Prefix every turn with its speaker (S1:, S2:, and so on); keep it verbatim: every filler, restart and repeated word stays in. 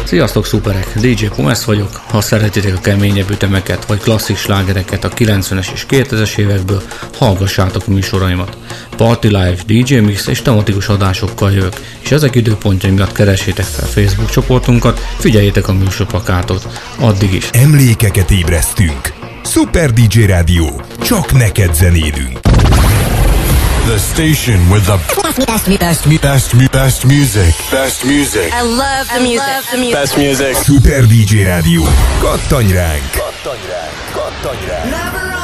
S1: Sziasztok szuperek, dé dzsé Pumes vagyok. Ha szeretitek a keményebb ütemeket vagy klasszik slágereket a kilencvenes és kétezres évekből, hallgassátok a műsoraimat. Party Live, dé dzsé Mix és tematikus adásokkal jövök, és ezek időpontjai miatt keressétek fel Facebook csoportunkat, figyeljétek a műsorplakátot. Addig is.
S2: Emlékeket ébresztünk. Super dé dzsé Rádió. Csak neked zenélünk.
S3: The station with the best, best, best, best, best music. Best music.
S4: I love the music. I love the music.
S3: Best music.
S2: Super dé dzsé Rádió. Kattanj ránk! Kattanj ránk! Kattanj ránk!